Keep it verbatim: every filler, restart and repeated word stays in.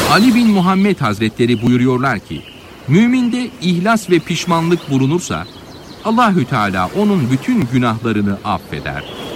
Ali bin Muhammed Hazretleri buyuruyorlar ki, müminde ihlas ve pişmanlık bulunursa Allahü Teala onun bütün günahlarını affeder.